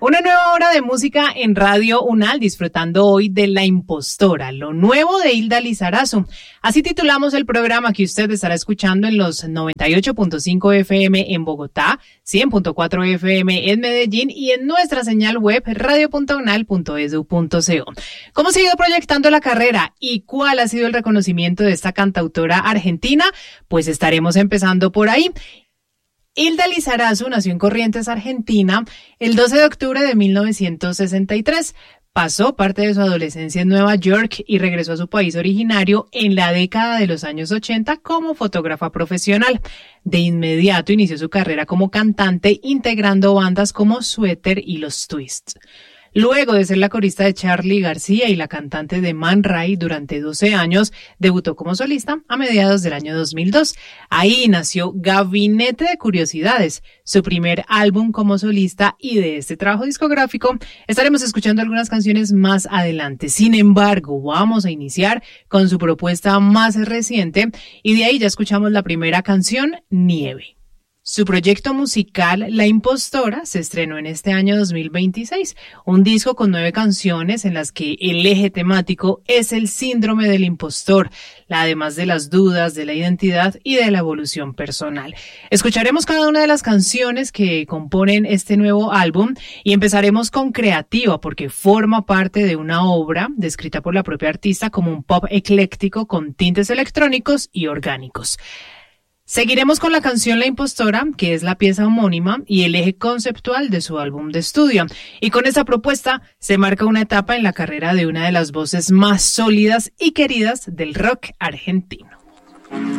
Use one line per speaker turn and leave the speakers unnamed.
Una nueva hora de música en Radio Unal, disfrutando hoy de La Impostora, lo nuevo de Hilda Lizarazu. Así titulamos el programa que usted estará escuchando en los 98.5 FM en Bogotá, 100.4 FM en Medellín y en nuestra señal web radio.unal.edu.co. ¿Cómo se ha ido proyectando la carrera y cuál ha sido el reconocimiento de esta cantautora argentina? Pues estaremos empezando por ahí. Hilda Lizarazu nació en Corrientes, Argentina, el 12 de octubre de 1963. Pasó parte de su adolescencia en Nueva York y regresó a su país originario en la década de los años 80 como fotógrafa profesional. De inmediato inició su carrera como cantante, integrando bandas como Suéter y Los Twists. Luego de ser la corista de Charly García y la cantante de Man Ray durante 12 años, debutó como solista a mediados del año 2002. Ahí nació Gabinete de Curiosidades, su primer álbum como solista, y de este trabajo discográfico estaremos escuchando algunas canciones más adelante. Sin embargo, vamos a iniciar con su propuesta más reciente y de ahí ya escuchamos la primera canción, Nieve. Su proyecto musical, La Impostora, se estrenó en este año 2026, un disco con 9 canciones en las que el eje temático es el síndrome del impostor, además de las dudas, de la identidad y de la evolución personal. Escucharemos cada una de las canciones que componen este nuevo álbum y empezaremos con Creativa, porque forma parte de una obra descrita por la propia artista como un pop ecléctico con tintes electrónicos y orgánicos. Seguiremos con la canción La Impostora, que es la pieza homónima y el eje conceptual de su álbum de estudio. Y con esta propuesta se marca una etapa en la carrera de una de las voces más sólidas y queridas del rock argentino.